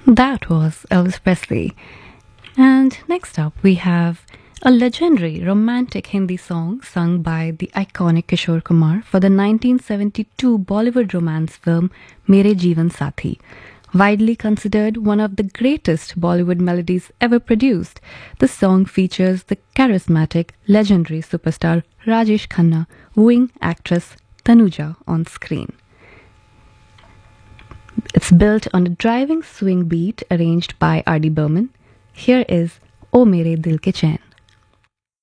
That was Elvis Presley. And next up, we have a legendary romantic Hindi song sung by the iconic Kishore Kumar for the 1972 Bollywood romance film Mere Jeevan Sathi. Widely considered one of the greatest Bollywood melodies ever produced, the song features the charismatic, legendary superstar Rajesh Khanna wooing actress Tanuja on screen. It's built on a driving swing beat arranged by R.D. Burman. Here is O Mere Dil Ke Chain.